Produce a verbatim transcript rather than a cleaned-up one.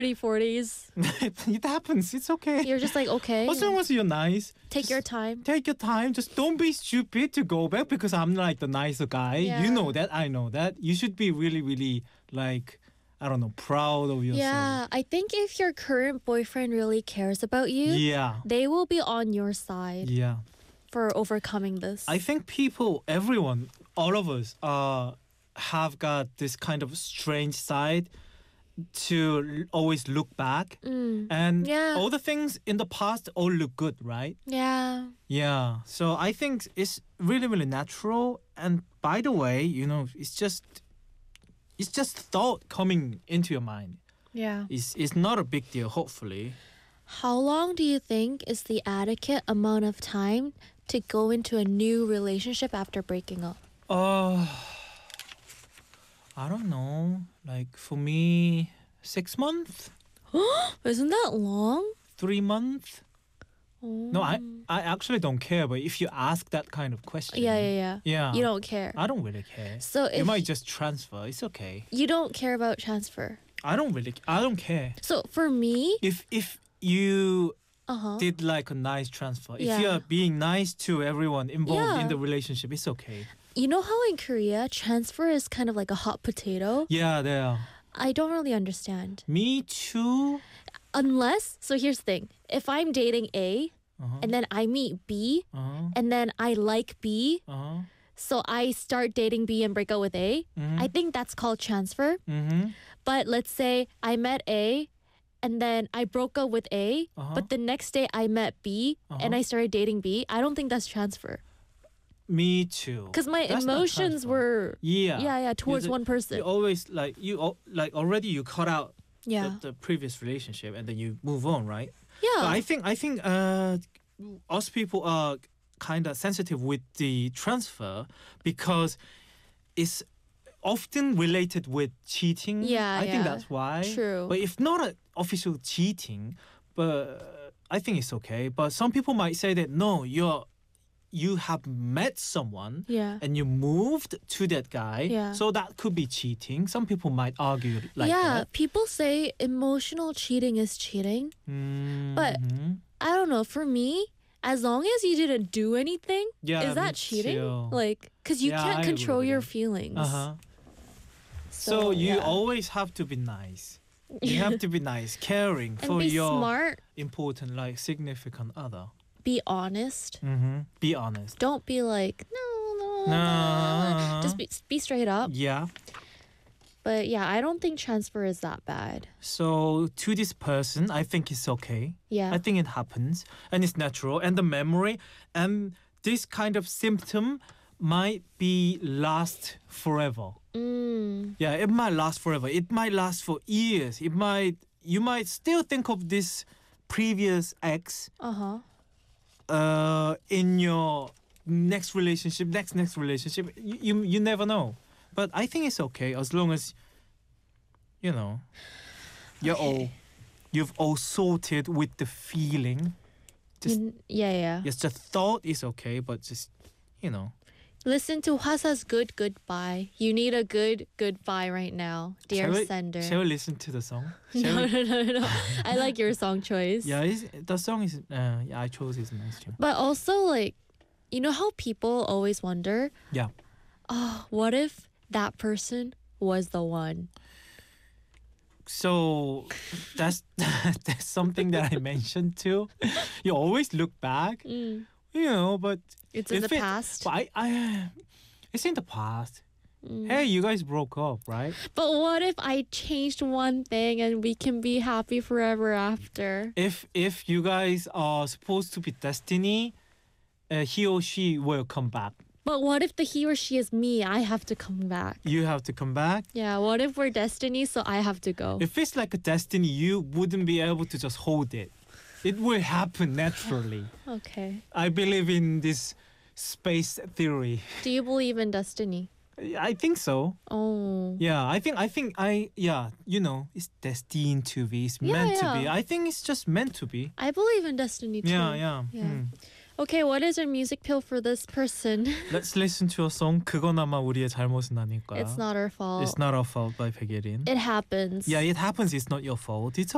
thirty, forties. it, it happens. It's okay. You're just like, okay, As long as you're nice, take just your time. take your time. Just don't be stupid to go back because I'm like the nicer guy. Yeah. You know that. I know that. You should be really, really like, I don't know, proud of yourself. Yeah, I think if your current boyfriend really cares about you, Yeah. they will be on your side Yeah. for overcoming this. I think people, everyone, all of us, uh, have got this kind of strange side to l- always look back, Mm. and Yeah. all the things in the past all look good, right? Yeah. Yeah. So I think it's really, really natural. And by the way, you know, it's just, it's just thought coming into your mind. Yeah. It's it's not a big deal. Hopefully. How long do you think is the adequate amount of time to go into a new relationship after breaking up? Uh, I don't know. Like for me, six months, Isn't that long? three months. No, I Mm. I actually don't care. But if you ask that kind of question, Yeah, yeah, yeah. yeah, You don't care. I don't really care. So if You might just transfer. It's okay. you don't care about transfer. I don't really. I don't care. So for me, If if you uh-huh. did like a nice transfer, if Yeah. you're being nice to everyone involved Yeah. in the relationship, it's okay. You know how in Korea transfer is kind of like a hot potato? Yeah, there. I don't really understand. Me too. Unless, so here's the thing. If I'm dating A Uh-huh. and then I meet B Uh-huh. and then I like B, Uh-huh. so I start dating B and break up with A, Mhm. I think that's called transfer. Mm-hmm. But let's say I met A and then I broke up with A, Uh-huh. but the next day I met B and Uh-huh. I started dating B. I don't think that's transfer. Me too. Because my That's not emotions transfer. were, Yeah. yeah, yeah, towards You- one person. You always like you al- like already you cut out Yeah. the, the previous relationship and then you move on, right? Yeah. But I think I think uh, us people are kind of sensitive with the transfer because it's often related with cheating. Yeah, I think yeah. that's why. True. But if not an official cheating, but I think it's okay. But some people might say that no, you're you have met someone yeah. and you moved to that guy, Yeah. so that could be cheating. Some people might argue like yeah, that. people say emotional cheating is cheating. But- Mhm. I don't know. For me, as long as you didn't do anything, Yeah, is that me cheating? too. Like, because you Yeah, can't I agree control with your that. feelings. Uh-huh. So, you yeah. always have to be nice. You have to be nice, caring and for be your smart. important, like significant other. Be honest. Mm-hmm. Be honest. Don't be like no, no, no. No. Just be be straight up. Yeah. But yeah, I don't think transfer is that bad. So to this person, I think it's okay. Yeah. I think it happens and it's natural. And the memory and this kind of symptom might be last forever. Mm. Yeah, it might last forever. It might last for years. It might you might still think of this previous ex Uh huh. uh in your next relationship, next next relationship. You you, you never know. But I think it's okay as long as you know you're all Okay. you've all sorted with the feeling. Just You- yeah, yeah. yes, the thought is okay, but just you know. Listen to Hwasa's good goodbye. You need a good goodbye right now, dear shall we, sender. Shall we listen to the song? Shall no, we? no, no, no. I like your song choice. Yeah, it's, the song is uh, yeah, I chose is nice too. But also, like, you know how people always wonder, Yeah. oh, what if that person was the one? So that's that's something that I mentioned too. You always look back, Mm. you know, but It's in if the it- past. But I, I, it's in the past. Mm. Hey, you guys broke up, right? But what if I changed one thing and we can be happy forever after? If if you guys are supposed to be destiny, uh, he or she will come back. But what if the he or she is me? I have to come back. You have to come back. Yeah, what if we're destiny, so I have to go? If it's like a destiny, you wouldn't be able to just hold it. It will happen naturally. Okay. I believe in this space theory. Do you believe in destiny? I think so. Oh. Yeah, I think I think I yeah, you know, it's destined to be. It's Yeah, meant to be. yeah. I think it's just meant to be. I believe in destiny too. Yeah, yeah. Yeah. Hmm. Okay, what is our music pill for this person? Let's listen to a song. 그건 아마 우리의 잘못은 아닐까. It's not our fault. It's not our fault by 백예린. It happens. Yeah, it happens. It's not your fault. It's